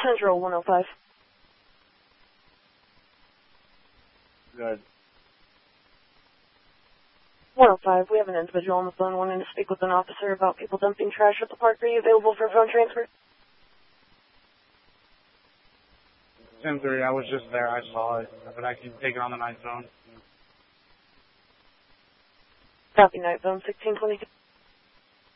Central 105. Good. 105, we have an individual on the phone wanting to speak with an officer about people dumping trash at the park. Are you available for phone transfer? 10-3, I was just there, I saw it, but I can take it on the night zone. Copy, night zone 1622.